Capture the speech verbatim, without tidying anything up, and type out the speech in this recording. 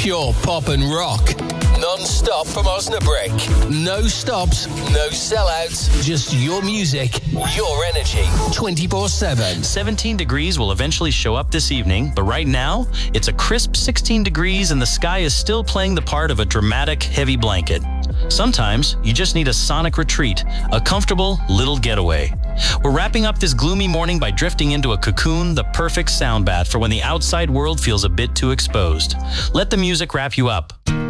Pure pop and rock. Non-stop from Osnabrück. No stops, no sellouts. Just your music, your energy. twenty-four seven. seventeen degrees will eventually show up this evening, but right now, it's a crisp sixteen degrees and the sky is still playing the part of a dramatic, heavy blanket. Sometimes, you just need a sonic retreat, a comfortable little getaway. We're wrapping up this gloomy morning by drifting into a cocoon, the perfect sound bath for when the outside world feels a bit too exposed. Let the music wrap you up.